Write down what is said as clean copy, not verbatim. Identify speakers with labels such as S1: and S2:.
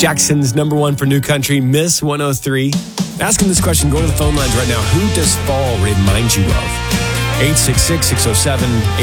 S1: Jackson's number one for New Country, Miss 103. Asking this question, go to the phone lines right now. Who does fall remind you of? 866-607-86